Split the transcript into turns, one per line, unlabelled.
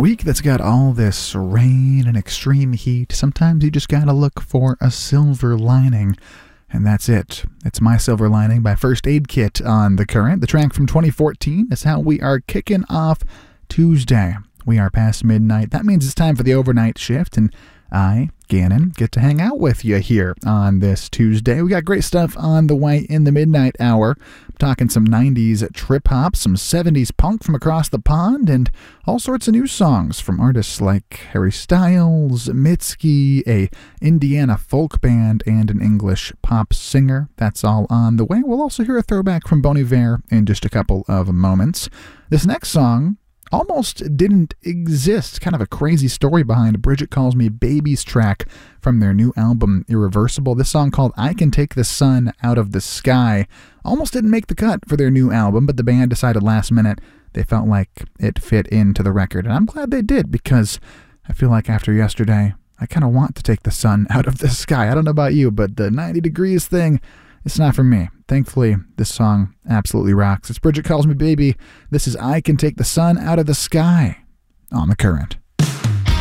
week that's got all this rain and extreme heat, sometimes you just gotta look for a silver lining. And that's it. It's My Silver Lining by First Aid Kit on The Current. The track from 2014 is how we are kicking off Tuesday. We are past midnight. That means it's time for the overnight shift, and I, Gannon, get to hang out with you here on this Tuesday. We got great stuff on the way in the midnight hour. I'm talking some 90s trip-hop, some 70s punk from across the pond, and all sorts of new songs from artists like Harry Styles, Mitski, a Indiana folk band, and an English pop singer. That's all on the way. We'll also hear a throwback from Bon Iver in just a couple of moments. This next song almost didn't exist. Kind of a crazy story behind Bridget Calls Me Baby's track from their new album Irreversible. This song called I Can Take the Sun Out of the Sky almost didn't make the cut for their new album, but the band decided last minute they felt like it fit into the record. And I'm glad they did, because I feel like after yesterday, I kind of want to take the sun out of the sky. I don't know about you, but the 90 degrees thing, it's not for me. Thankfully, this song absolutely rocks. It's Bridget Calls Me Baby. This is I Can Take the Sun Out of the Sky on The Current.